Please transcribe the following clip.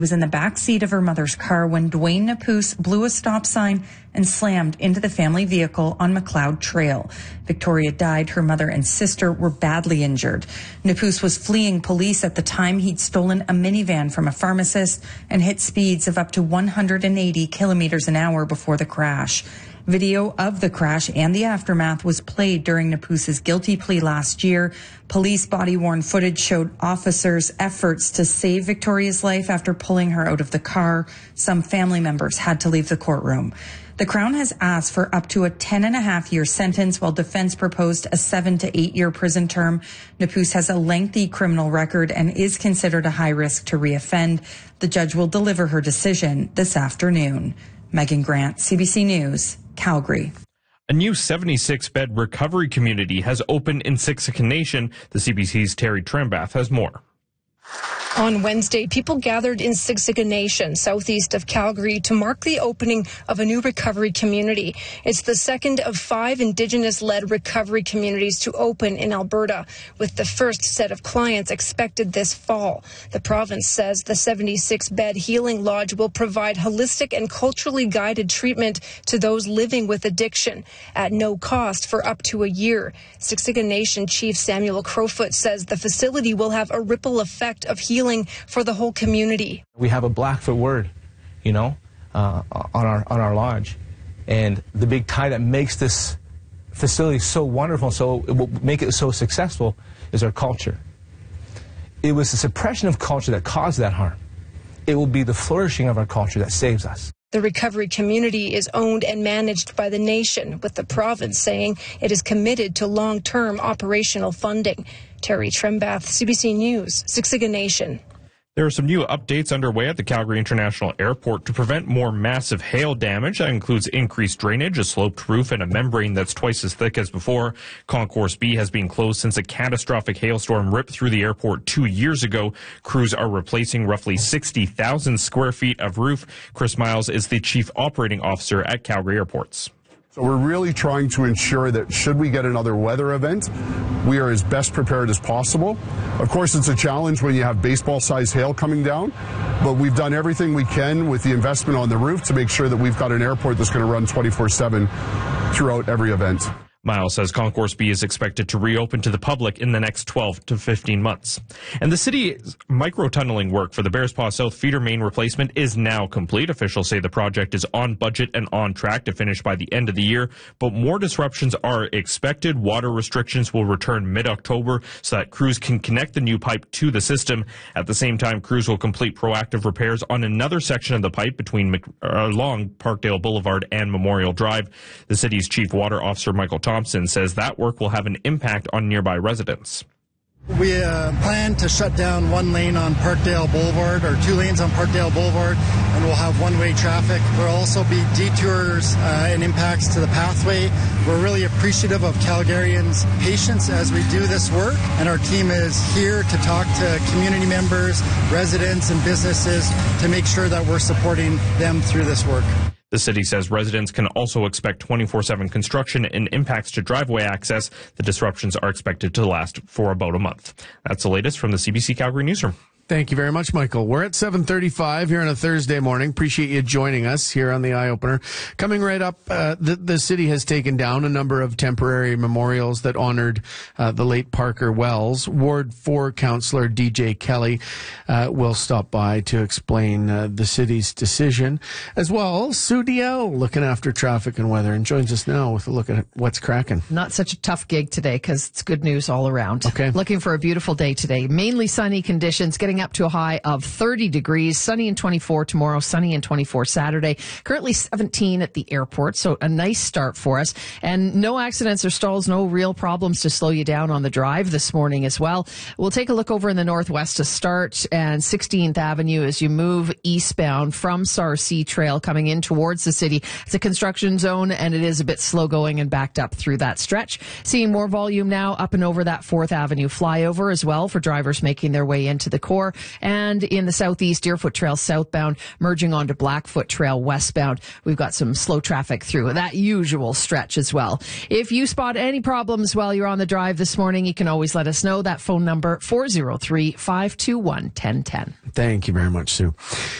Was in the back seat of her mother's car when Dwayne Napus blew a stop sign and slammed into the family vehicle on McLeod Trail. Victoria died. Her mother and sister were badly injured. Napus was fleeing police at the time. He'd stolen a minivan from a pharmacist and hit speeds of up to 180 kilometers an hour before the crash. Video of the crash and the aftermath was played during Napus's guilty plea last year. Police body-worn footage showed officers' efforts to save Victoria's life after pulling her out of the car. Some family members had to leave the courtroom. The Crown has asked for up to a 10.5-year sentence, while defense proposed a 7 to 8 year prison term. Napus has a lengthy criminal record and is considered a high risk to reoffend. The judge will deliver her decision this afternoon. Megan Grant, CBC News, Calgary. A new 76-bed recovery community has opened in Siksika Nation. The CBC's Terry Trembath has more. On Wednesday, people gathered in Siksika Nation, southeast of Calgary, to mark the opening of a new recovery community. It's the second of 5 Indigenous-led recovery communities to open in Alberta, with the first set of clients expected this fall. The province says the 76-bed Healing Lodge will provide holistic and culturally guided treatment to those living with addiction at no cost for up to a year. Siksika Nation Chief Samuel Crowfoot says the facility will have a ripple effect of healing for the whole community. We have a Blackfoot word, on our lodge, and the big tie that makes this facility so wonderful, so it will make it so successful, is our culture. It was the suppression of culture that caused that harm. It will be the flourishing of our culture that saves us. The recovery community is owned and managed by the nation, with the province saying it is committed to long-term operational funding. Terry Trembath, CBC News, Siksika Nation. There are some new updates underway at the Calgary International Airport to prevent more massive hail damage. That includes increased drainage, a sloped roof, and a membrane that's twice as thick as before. Concourse B has been closed since a catastrophic hailstorm ripped through the airport 2 years ago. Crews are replacing roughly 60,000 square feet of roof. Chris Miles is the Chief Operating Officer at Calgary Airports. So we're really trying to ensure that should we get another weather event, we are as best prepared as possible. Of course, it's a challenge when you have baseball-sized hail coming down, but we've done everything we can with the investment on the roof to make sure that we've got an airport that's going to run 24/7 throughout every event. Miles says Concourse B is expected to reopen to the public in the next 12 to 15 months. And the city's micro-tunneling work for the Bearspaw South feeder main replacement is now complete. Officials say the project is on budget and on track to finish by the end of the year, but more disruptions are expected. Water restrictions will return mid-October so that crews can connect the new pipe to the system. At the same time, crews will complete proactive repairs on another section of the pipe along Parkdale Boulevard and Memorial Drive. The city's chief water officer, Michael Thompson, says that work will have an impact on nearby residents. We plan to shut down one lane on Parkdale Boulevard, or 2 lanes on Parkdale Boulevard, and we'll have one-way traffic. There will also be detours and impacts to the pathway. We're really appreciative of Calgarians' patience as we do this work, and our team is here to talk to community members, residents, and businesses to make sure that we're supporting them through this work. The city says residents can also expect 24/7 construction and impacts to driveway access. The disruptions are expected to last for about a month. That's the latest from the CBC Calgary Newsroom. Thank you very much, Michael. We're at 7:35 here on a Thursday morning. Appreciate you joining us here on the Eye Opener. Coming right up, the city has taken down a number of temporary memorials that honored the late Parker Wells. Ward 4 Councillor DJ Kelly will stop by to explain the city's decision. As well, Sue Diel, looking after traffic and weather, and joins us now with a look at what's cracking. Not such a tough gig today because it's good news all around. Okay. Looking for a beautiful day today. Mainly sunny conditions, getting up to a high of 30 degrees, sunny and 24 tomorrow, sunny and 24 Saturday. Currently 17 at the airport, so a nice start for us. And no accidents or stalls, no real problems to slow you down on the drive this morning as well. We'll take a look over in the northwest to start, and 16th Avenue as you move eastbound from Sarcee Trail coming in towards the city. It's a construction zone, and it is a bit slow going and backed up through that stretch. Seeing more volume now up and over that 4th Avenue flyover as well for drivers making their way into the core. 24, and in the southeast, Deerfoot Trail southbound, merging onto Blackfoot Trail westbound. We've got some slow traffic through that usual stretch as well. If you spot any problems while you're on the drive this morning, you can always let us know. That phone number, 403-521-1010. Thank you very much, Sue.